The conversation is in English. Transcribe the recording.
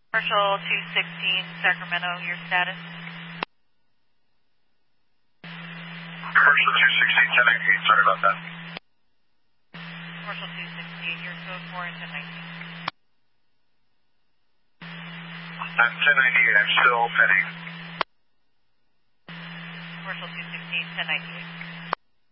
Commercial 216, Sacramento, your status? Commercial 216, 1098, sorry about that. Commercial 216, your code 4 and 1019. I'm 1098, I'm still pending. Commercial 216, 1098.